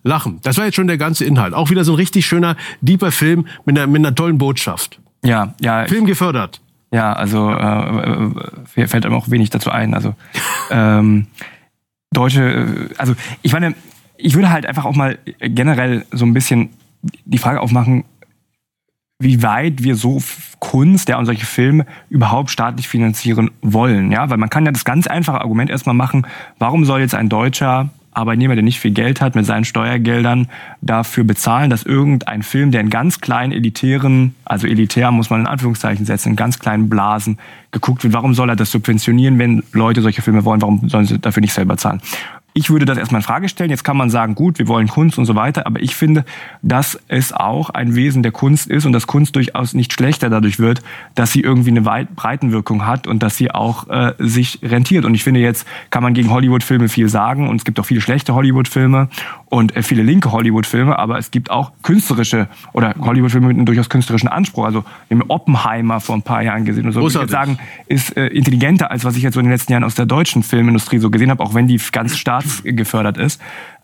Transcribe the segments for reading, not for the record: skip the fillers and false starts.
lachen. Das war jetzt schon der ganze Inhalt. Auch wieder so ein richtig schöner, deeper Film mit einer tollen Botschaft. Ja. Film gefördert. Ja, also fällt einem auch wenig dazu ein. Also also ich meine, ich würde halt einfach auch mal generell so ein bisschen die Frage aufmachen, wie weit wir so Kunst, und solche Filme überhaupt staatlich finanzieren wollen. Ja, weil man kann ja das ganz einfache Argument erstmal machen, warum soll jetzt ein deutscher Arbeitnehmer, der nicht viel Geld hat, mit seinen Steuergeldern dafür bezahlen, dass irgendein Film, der in ganz kleinen elitären, also elitär muss man in Anführungszeichen setzen, in ganz kleinen Blasen geguckt wird. Warum soll er das subventionieren, wenn Leute solche Filme wollen? Warum sollen sie dafür nicht selber zahlen? Ich würde das erstmal in Frage stellen. Jetzt kann man sagen, gut, wir wollen Kunst und so weiter. Aber ich finde, dass es auch ein Wesen der Kunst ist und dass Kunst durchaus nicht schlechter dadurch wird, dass sie irgendwie eine Breitenwirkung hat und dass sie auch sich rentiert. Und ich finde, jetzt kann man gegen Hollywood-Filme viel sagen. Und es gibt auch viele schlechte Hollywood-Filme und viele linke Hollywood-Filme. Aber es gibt auch künstlerische oder Hollywood-Filme mit einem durchaus künstlerischen Anspruch. Also wir haben Oppenheimer vor ein paar Jahren gesehen. Und so, würde ich jetzt sagen, ist intelligenter, als was ich jetzt so in den letzten Jahren aus der deutschen Filmindustrie so gesehen habe, auch wenn die ganz gefördert ist,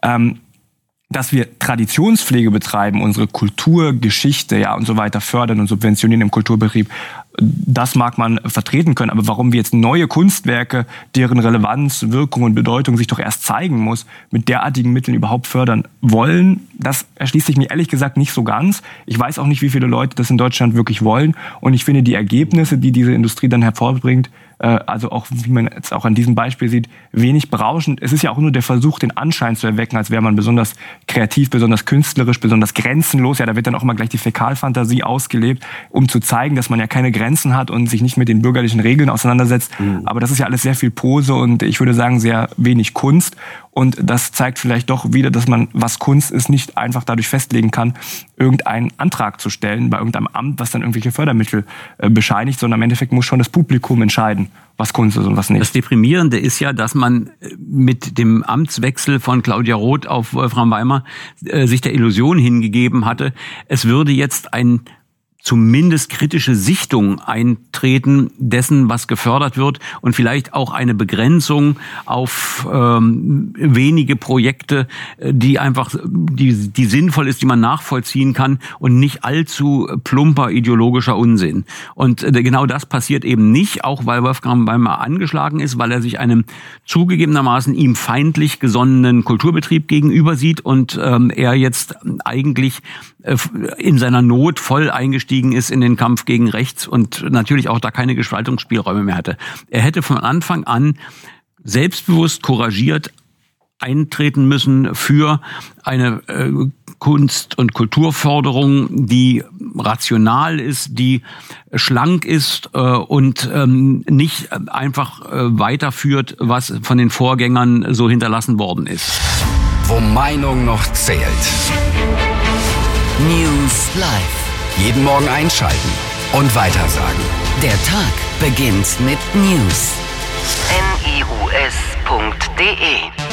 dass wir Traditionspflege betreiben, unsere Kultur, Geschichte und so weiter fördern und subventionieren im Kulturbetrieb. Das mag man vertreten können, aber warum wir jetzt neue Kunstwerke, deren Relevanz, Wirkung und Bedeutung sich doch erst zeigen muss, mit derartigen Mitteln überhaupt fördern wollen, das erschließt sich mir ehrlich gesagt nicht so ganz. Ich weiß auch nicht, wie viele Leute das in Deutschland wirklich wollen und ich finde die Ergebnisse, die diese Industrie dann hervorbringt, also auch, wie man jetzt auch an diesem Beispiel sieht, wenig berauschend. Es ist ja auch nur der Versuch, den Anschein zu erwecken, als wäre man besonders kreativ, besonders künstlerisch, besonders grenzenlos. Ja, da wird dann auch immer gleich die Fäkalfantasie ausgelebt, um zu zeigen, dass man ja keine Grenzen hat und sich nicht mit den bürgerlichen Regeln auseinandersetzt. Aber das ist ja alles sehr viel Pose und ich würde sagen, sehr wenig Kunst. Und das zeigt vielleicht doch wieder, dass man, was Kunst ist, nicht einfach dadurch festlegen kann, irgendeinen Antrag zu stellen bei irgendeinem Amt, was dann irgendwelche Fördermittel bescheinigt, sondern im Endeffekt muss schon das Publikum entscheiden, was Kunst ist und was nicht. Das Deprimierende ist ja, dass man mit dem Amtswechsel von Claudia Roth auf Wolfram Weimar sich der Illusion hingegeben hatte, es würde jetzt ein zumindest kritische Sichtung eintreten dessen, was gefördert wird und vielleicht auch eine Begrenzung auf wenige Projekte, die einfach die sinnvoll ist, die man nachvollziehen kann und nicht allzu plumper ideologischer Unsinn. Und genau das passiert eben nicht, auch weil Wolfram Weimar angeschlagen ist, weil er sich einem zugegebenermaßen ihm feindlich gesonnenen Kulturbetrieb gegenüber sieht und er jetzt eigentlich in seiner Not voll eingestiegen ist in den Kampf gegen rechts und natürlich auch da keine Gestaltungsspielräume mehr hatte. Er hätte von Anfang an selbstbewusst, couragiert eintreten müssen für eine Kunst- und Kulturförderung, die rational ist, die schlank ist und nicht einfach weiterführt, was von den Vorgängern so hinterlassen worden ist. Wo Meinung noch zählt. News Live. Jeden Morgen einschalten und weitersagen. Der Tag beginnt mit News. news.de